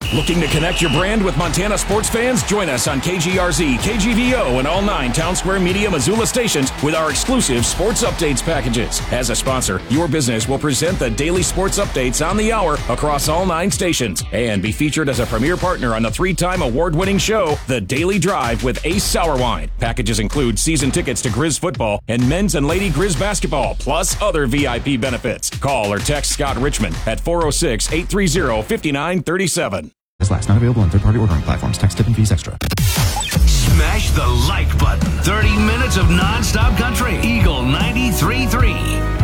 Looking to connect your brand with Montana sports fans? Join us on KGRZ, KGVO, and all 9 Town Square Media Missoula stations with our exclusive sports updates packages. As a sponsor, your business will present the daily sports updates on the hour across all 9 stations and be featured as a premier partner on the 3-time award-winning show, The Daily Drive with Ace Sour Wine. Packages include season tickets to Grizz football and men's and lady Grizz basketball, plus other VIP benefits. Call or text Scott Richmond at 406-830-5937. This last not available on third-party ordering platforms. Tax, tip, and fees extra. Smash the like button. 30 minutes of non-stop country. Eagle 93.3.